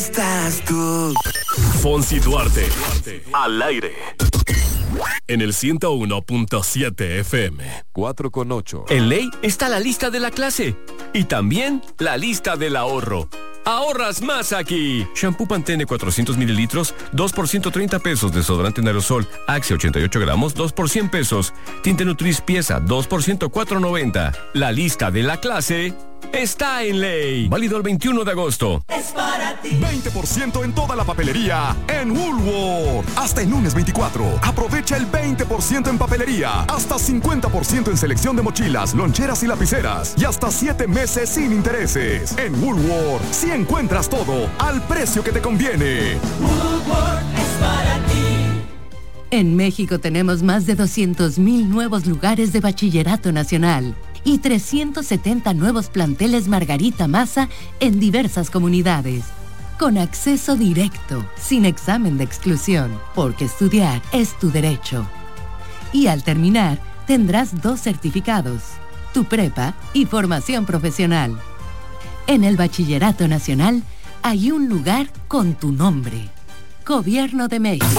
Estás tú. Fonsi Duarte. Al aire. En el 101.7 FM. 4,8. En Ley está la lista de la clase. Y también la lista del ahorro. ¡Ahorras más aquí! Shampoo Pantene 400 mililitros, 2 por 130 pesos. Desodorante en aerosol Axe 88 gramos, 2 por 100 pesos. Tinte Nutris pieza, 2 por 104.90. La lista de la clase está en Ley. Válido el 21 de agosto. Es para ti. 20% en toda la papelería en Woolworth. Hasta el lunes 24. Aprovecha el 20% en papelería. Hasta 50% en selección de mochilas, loncheras y lapiceras. Y hasta 7 meses sin intereses. En Woolworth, si encuentras todo al precio que te conviene. Woolworth es para ti. En México tenemos más de 200,000 nuevos lugares de bachillerato nacional y 370 nuevos planteles Margarita Maza en diversas comunidades. Con acceso directo, sin examen de exclusión, porque estudiar es tu derecho. Y al terminar, tendrás 2 certificados, tu prepa y formación profesional. En el Bachillerato Nacional hay un lugar con tu nombre. Gobierno de México.